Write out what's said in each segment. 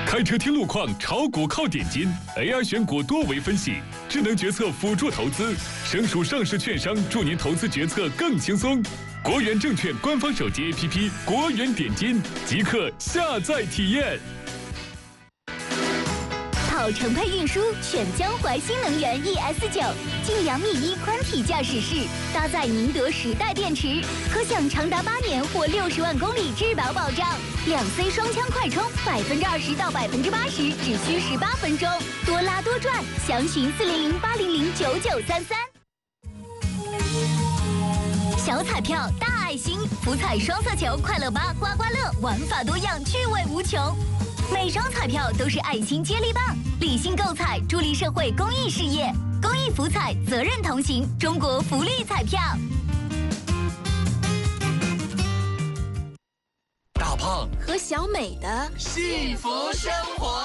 开车听路况，炒股靠点金 ，AI 选股多维分析，智能决策辅助投资，省属上市券商助您投资决策更轻松。国元证券官方手机 APP 国元点金，即刻下载体验。 跑城配运输选江淮新能源 ES9，近2.1米宽体驾驶室，搭载宁德时代电池，可享长达8年或60万公里质保保障。2C 双枪快充，20%到80%只需18分钟，多拉多赚，详询400-800-9933。小彩票大爱心，福彩双色球快乐8刮刮乐，玩法多样，趣味无穷。每张彩票都是爱心接力棒，理性购彩，助力社会公益事业。公益福彩，责任同行，中国福利彩票。 大胖和小美的幸福生活。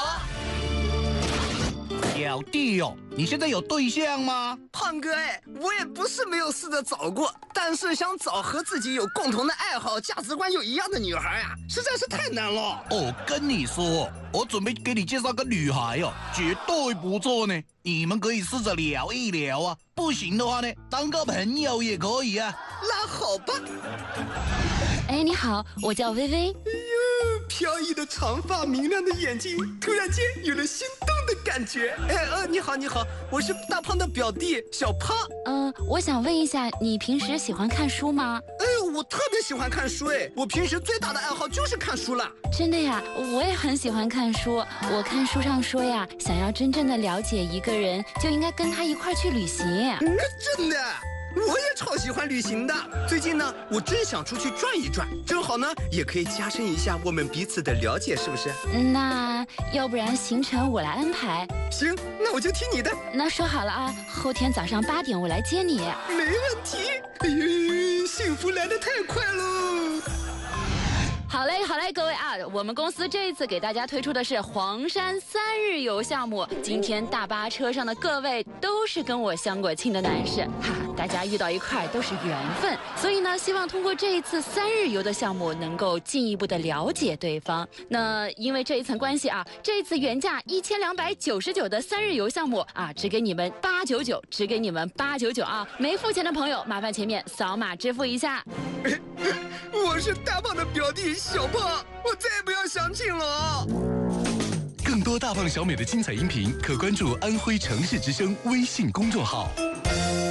小弟哦，你现在有对象吗？ 胖哥我也不是没有试着找过，但是想找和自己有共同的爱好、价值观又一样的女孩实在是太难了。 跟你说，我准备给你介绍个女孩绝对不错呢。你们可以试着聊一聊啊，不行的话呢，当个朋友也可以啊。 那好吧。 你好，我叫薇薇。 飘逸的长发，明亮的眼睛，突然间有了心动的感觉。你好，我是大胖的表弟小胖。 我想问一下，你平时喜欢看书吗？ 我特别喜欢看书我平时最大的爱好就是看书了。 真的呀，我也很喜欢看书。我看书上说呀，想要真正的了解一个人，就应该跟他一块去旅行。 真的。我也超喜欢旅行的。最近呢，我真想出去转一转，正好呢，也可以加深一下我们彼此的了解，是不是？ 那要不然行程我来安排。 行，那我就听你的。 那说好了啊，后天早上8点我来接你。 没问题。幸福来得太快喽！ 好嘞，各位啊，我们公司这一次给大家推出的是黄山3日游项目。今天大巴车上的各位都是跟我相过亲的男士，大家遇到一块都是缘分。所以呢，希望通过这一次3日游的项目，能够进一步的了解对方。那因为这一层关系啊，这一次原价1299的3日游项目啊，只给你们899啊！没付钱的朋友，麻烦前面扫码支付一下。 我是大胖的表弟小胖，我再也不要相亲了。 更多大胖小美的精彩音频，可关注安徽城市之声微信公众号。